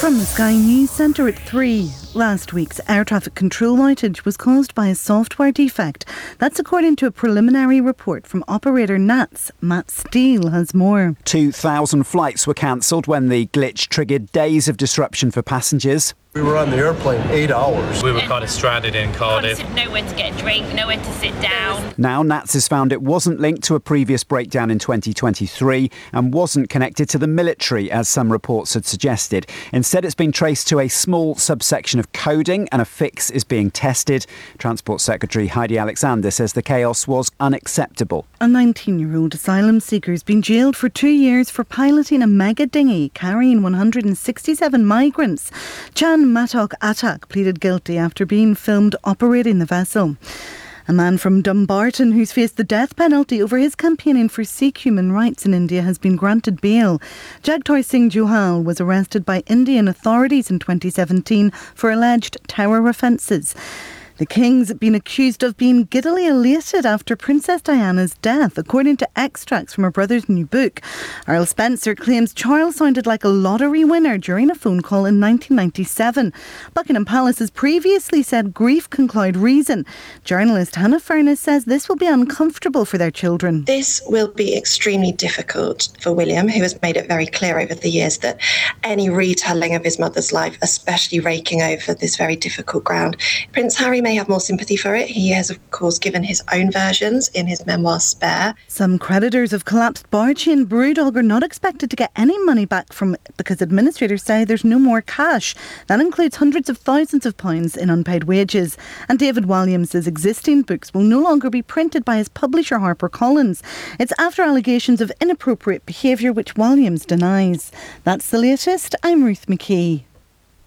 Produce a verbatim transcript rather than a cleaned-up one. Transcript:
From the Sky News Centre at three. Last week's air traffic control outage was caused by a software defect. That's according to a preliminary report from operator N A T S. Matt Steele has more. two thousand flights were cancelled when the glitch triggered days of disruption for passengers. We were on the airplane eight hours. We were kind of stranded in Cardiff. Didn't know when to get a drink, know when to sit down. Now N A T S has found it wasn't linked to a previous breakdown in twenty twenty-three and wasn't connected to the military, as some reports had suggested. Instead, it's been traced to a small subsection of coding, and a fix is being tested. Transport Secretary Heidi Alexander says the chaos was unacceptable. A nineteen-year-old asylum seeker has been jailed for two years for piloting a mega dinghy carrying one hundred sixty-seven migrants. Jan Matok Atak pleaded guilty after being filmed operating the vessel. A man from Dumbarton who's faced the death penalty over his campaigning for Sikh human rights in India has been granted bail. Jagtar Singh Johal was arrested by Indian authorities in twenty seventeen for alleged terror offences. The King's been accused of being giddily elated after Princess Diana's death, according to extracts from her brother's new book. Earl Spencer claims Charles sounded like a lottery winner during a phone call in nineteen ninety-seven. Buckingham Palace has previously said grief can cloud reason. Journalist Hannah Furness says this will be uncomfortable for their children. This will be extremely difficult for William, who has made it very clear over the years that any retelling of his mother's life, especially raking over this very difficult ground, Prince Harry may have more sympathy for it. He has, of course, given his own versions in his memoir Spare. Some creditors of collapsed bar chain Brewdog are not expected to get any money back from it because administrators say there's no more cash. That includes hundreds of thousands of pounds in unpaid wages. And David Walliams' existing books will no longer be printed by his publisher HarperCollins. It's after allegations of inappropriate behaviour which Walliams denies. That's the latest. I'm Ruth McKee.